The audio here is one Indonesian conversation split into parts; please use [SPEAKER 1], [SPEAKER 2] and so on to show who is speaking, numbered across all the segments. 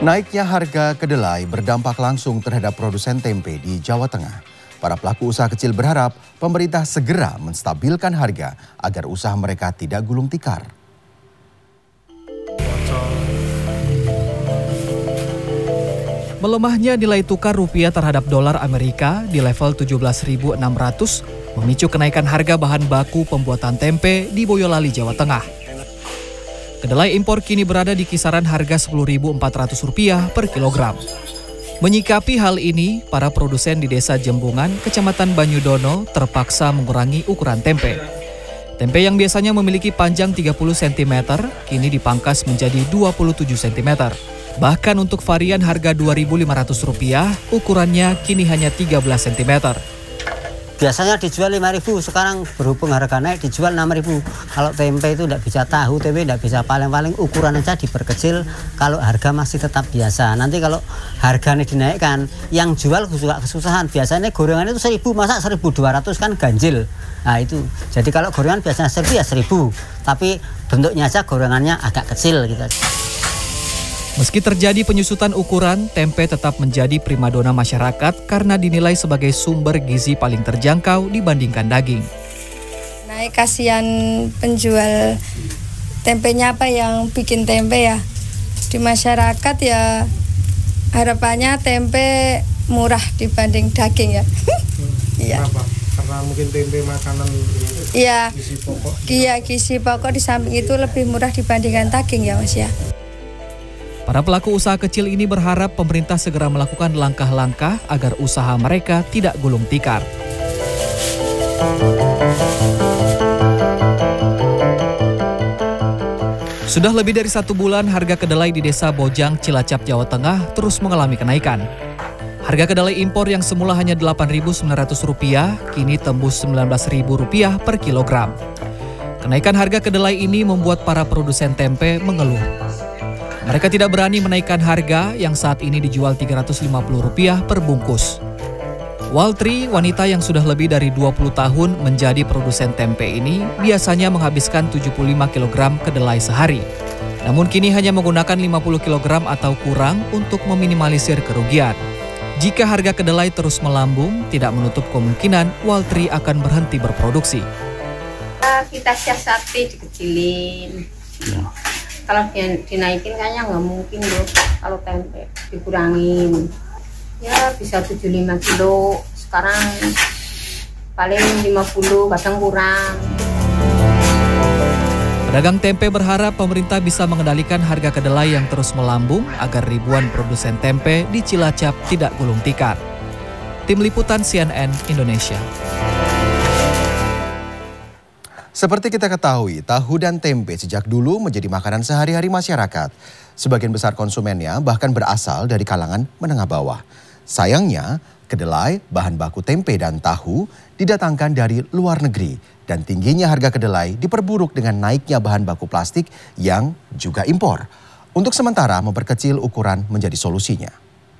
[SPEAKER 1] Naiknya harga kedelai berdampak langsung terhadap produsen tempe di Jawa Tengah. Para pelaku usaha kecil berharap pemerintah segera menstabilkan harga agar usaha mereka tidak gulung tikar.
[SPEAKER 2] Melemahnya nilai tukar rupiah terhadap dolar Amerika di level 17.600 memicu kenaikan harga bahan baku pembuatan tempe di Boyolali, Jawa Tengah. Kedelai impor kini berada di kisaran harga Rp10.400 per kilogram. Menyikapi hal ini, para produsen di Desa Jembungan, Kecamatan Banyudono terpaksa mengurangi ukuran tempe. Tempe yang biasanya memiliki panjang 30 cm, kini dipangkas menjadi 27 cm. Bahkan untuk varian harga Rp2.500, ukurannya kini hanya 13 cm.
[SPEAKER 3] Biasanya dijual 5.000, sekarang berhubung harga naik dijual 6.000. Kalau tempe itu tidak bisa tahu, tempe tidak bisa paling-paling ukuran aja diperkecil kalau harga masih tetap biasa. Nanti kalau harganya dinaikkan, yang jual juga kesusahan. Biasanya gorengan itu 1.000, masa 1.200 kan ganjil. Nah itu, jadi kalau gorengan biasanya 1.000 ya 1.000, tapi bentuknya aja gorengannya agak kecil gitu.
[SPEAKER 2] Meski terjadi penyusutan ukuran, tempe tetap menjadi primadona masyarakat karena dinilai sebagai sumber gizi paling terjangkau dibandingkan daging.
[SPEAKER 4] Naik kasihan penjual tempenya apa yang bikin tempe ya. Di masyarakat ya harapannya tempe murah dibanding daging ya.
[SPEAKER 5] Kenapa? Karena mungkin tempe makanan gizi pokok.
[SPEAKER 4] Iya, gizi pokok di samping itu lebih murah dibandingkan daging ya Mas ya.
[SPEAKER 2] Para pelaku usaha kecil ini berharap pemerintah segera melakukan langkah-langkah agar usaha mereka tidak gulung tikar. Sudah lebih dari 1 bulan harga kedelai di Desa Bojang, Cilacap, Jawa Tengah terus mengalami kenaikan. Harga kedelai impor yang semula hanya Rp8.900, kini tembus Rp19.000 per kilogram. Kenaikan harga kedelai ini membuat para produsen tempe mengeluh. Mereka tidak berani menaikkan harga yang saat ini dijual Rp350 per bungkus. Waltri, wanita yang sudah lebih dari 20 tahun menjadi produsen tempe ini, biasanya menghabiskan 75 kg kedelai sehari. Namun kini hanya menggunakan 50 kg atau kurang untuk meminimalisir kerugian. Jika harga kedelai terus melambung, tidak menutup kemungkinan Waltri akan berhenti berproduksi.
[SPEAKER 6] Kita siasati dikecilin. Kalau dinaikin kayaknya nggak mungkin loh. Kalau tempe dikurangin ya bisa 75 kilo, sekarang paling 50, kadang kurang.
[SPEAKER 2] Pedagang tempe berharap pemerintah bisa mengendalikan harga kedelai yang terus melambung agar ribuan produsen tempe di Cilacap tidak gulung tikar. Tim Liputan CNN Indonesia.
[SPEAKER 1] Seperti kita ketahui, tahu dan tempe sejak dulu menjadi makanan sehari-hari masyarakat. Sebagian besar konsumennya bahkan berasal dari kalangan menengah bawah. Sayangnya, kedelai, bahan baku tempe dan tahu didatangkan dari luar negeri. Dan tingginya harga kedelai diperburuk dengan naiknya bahan baku plastik yang juga impor. Untuk sementara memperkecil ukuran menjadi solusinya.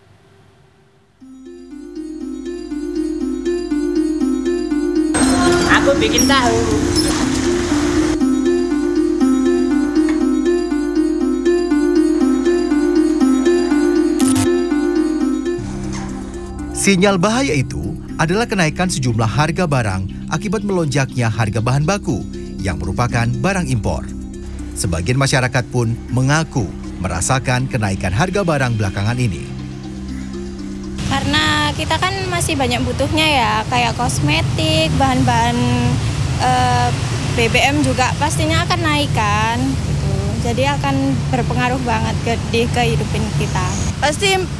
[SPEAKER 6] Aku bikin tahu.
[SPEAKER 1] Sinyal bahaya itu adalah kenaikan sejumlah harga barang akibat melonjaknya harga bahan baku yang merupakan barang impor. Sebagian masyarakat pun mengaku merasakan kenaikan harga barang belakangan ini.
[SPEAKER 7] Karena kita kan masih banyak butuhnya ya, kayak kosmetik, bahan-bahan BBM juga pastinya akan naik kan. Gitu. Jadi akan berpengaruh banget di kehidupan kita.
[SPEAKER 8] Pasti